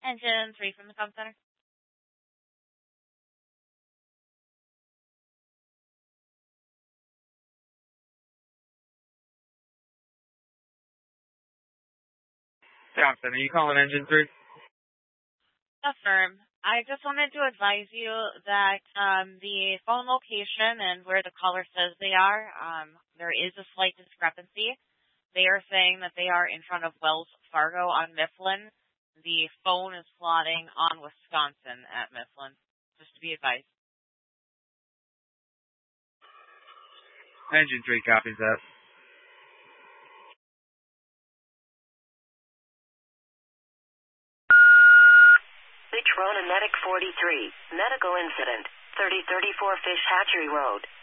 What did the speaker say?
Engine 3 from the com center. Thompson, are you calling Engine 3? Affirm. I just wanted to advise you that the phone location and where the caller says they are, there is a slight discrepancy. They are saying that they are in front of Wells Fargo on Mifflin. The phone is slotting on Wisconsin at Mifflin, just to be advised. Engine 3 copies that. Rona Medic 43, medical incident, 3034 Fish Hatchery Road.